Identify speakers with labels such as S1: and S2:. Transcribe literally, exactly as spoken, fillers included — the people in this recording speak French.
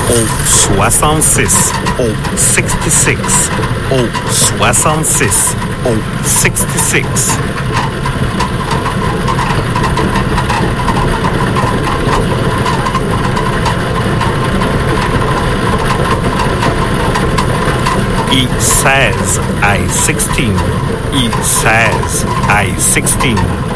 S1: au soixante-six, au sixty-six, au soixante-six, au sixty-six. E seize, I sixteen, E seize, I sixteen.